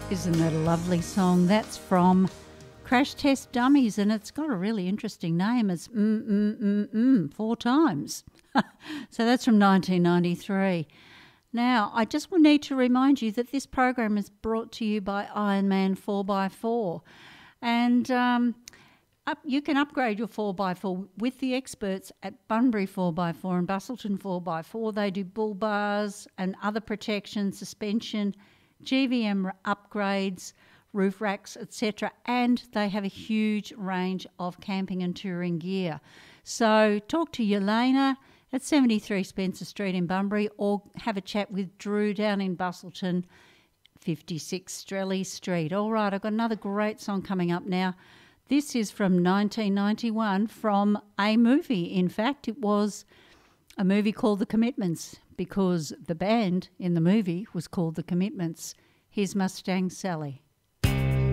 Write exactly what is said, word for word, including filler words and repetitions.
Isn't that a lovely song? That's from Crash Test Dummies, and it's got a really interesting name. It's mm mm mm mm four times. So that's from nineteen ninety-three. Now, I just will need to remind you that this program is brought to you by Ironman four by four, and um, up, you can upgrade your four by four with the experts at Bunbury four by four and Busselton four by four. They do bull bars and other protection, suspension, G V M upgrades, roof racks, et cetera, and they have a huge range of camping and touring gear. So talk to Yelena at seventy-three Spencer Street in Bunbury, or have a chat with Drew down in Busselton, fifty-six Strelly Street. All right, I've got another great song coming up now. This is from nineteen ninety-one, from a movie. In fact, it was a movie called The Commitments, because the band in the movie was called The Commitments. Here's Mustang Sally.